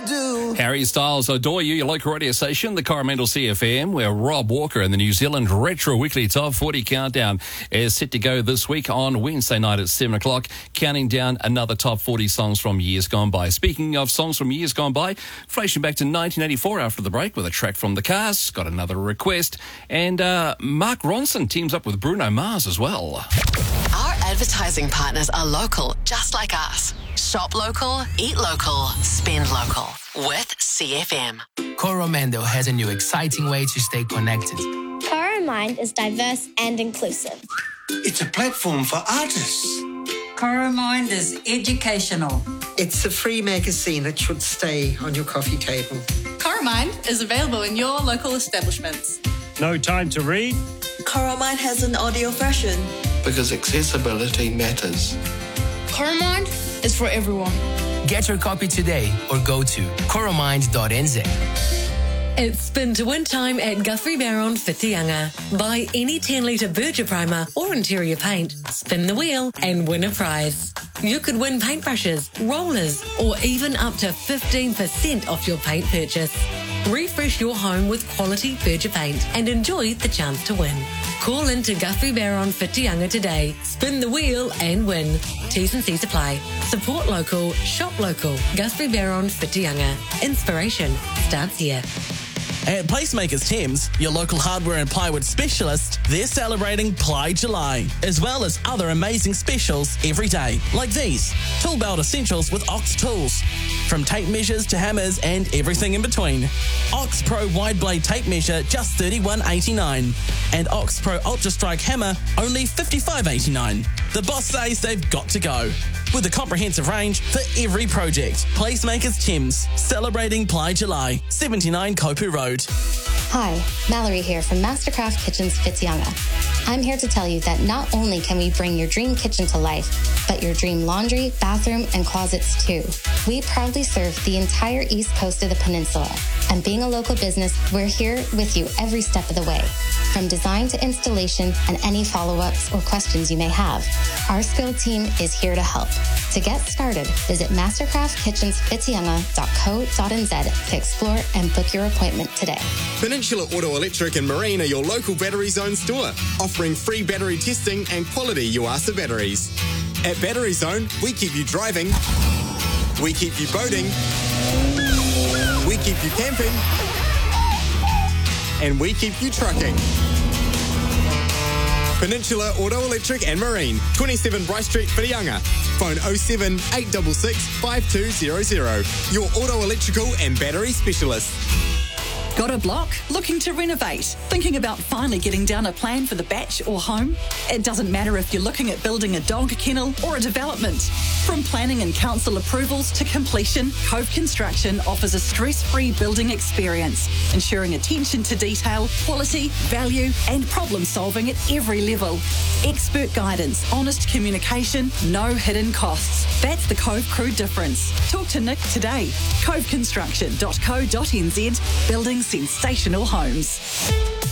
do. Harry Styles, Adore You, your local radio station, the Coromandel CFM, where Rob Walker and the New Zealand Retro Weekly Top 40 Countdown is set to go this week on Wednesday night at 7 o'clock, counting down another top 40 songs from years gone by. Speaking of songs from years gone by, flashing back to 1984 after the break with a track from the Cars, got another request, and Mark Ronson teams up with Bruno Mars as well. Our advertising partners are local, just like us. Shop local, eat local, spend local with CFM. Coromandel has a new exciting way to stay connected. Coromind is diverse and inclusive. It's a platform for artists. Coromind is educational. It's a free magazine that should stay on your coffee table. Coromind is available in your local establishments. No time to read? Coromind has an audio version. Because accessibility matters. Coromind is for everyone. Get your copy today or go to coromind.nz. It's spin to win time at Guthrie Barron Whitianga. Buy any 10-litre Berger primer or interior paint, spin the wheel and win a prize. You could win paintbrushes, rollers, or even up to 15% off your paint purchase. Refresh your home with quality Berger paint and enjoy the chance to win. Call in to Guthrie Barron Whitianga today. Spin the wheel and win. T's and C's apply. Support local, shop local. Guthrie Barron Whitianga. Inspiration starts here. At Placemakers Thames, your local hardware and plywood specialist, they're celebrating Ply July, as well as other amazing specials every day, like these. Tool belt essentials with Ox tools. From tape measures to hammers and everything in between. Ox Pro wide blade tape measure, just $31.89. And Ox Pro Ultra Strike hammer, only $55.89. The boss says they've got to go. With a comprehensive range for every project. Placemakers Thames, celebrating Ply July, 79 Kopu Road. Hi, Mallory here from Mastercraft Kitchens Whitianga. I'm here to tell you that not only can we bring your dream kitchen to life, but your dream laundry, bathroom, and closets too. We proudly serve the entire east coast of the peninsula. And being a local business, we're here with you every step of the way. From design to installation and any follow-ups or questions you may have, our skilled team is here to help. To get started, visit mastercraftkitchenswhitianga.co.nz to explore and book your appointment today. Peninsula Auto Electric and Marine are your local Battery Zone store, offering free battery testing and quality Yuasa batteries. At Battery Zone, we keep you driving, we keep you boating, we keep you camping, and we keep you trucking. Peninsula Auto Electric and Marine, 27 Bryce Street, Whitianga. Phone 07 866 5200. Your auto electrical and battery specialist. Got a block? Looking to renovate? Thinking about finally getting down a plan for the batch or home? It doesn't matter if you're looking at building a dog kennel or a development. From planning and council approvals to completion, Cove Construction offers a stress-free building experience, ensuring attention to detail, quality, value and problem solving at every level. Expert guidance, honest communication, no hidden costs. That's the Cove Crew difference. Talk to Nick today. coveconstruction.co.nz, building sensational homes.